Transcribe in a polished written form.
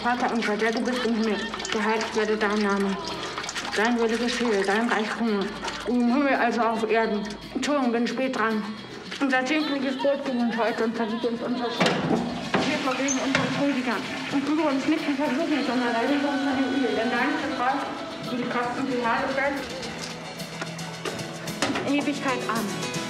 Vater unser, der du bist im Himmel, geheiligt werde dein Name. Dein Wille geschehe, dein Reich komme, im Himmel also auf Erden. Entschuldigung, bin spät dran. Unser tägliches Brot gib uns heute und vergib uns unser Schuld. Wir vergeben unseren Schuldigern. Und führe uns nicht in Versuchung, sondern leite uns von dem Übel. Denn dein ist das Reich, die Kraft und die Herrlichkeit in Ewigkeit. Amen.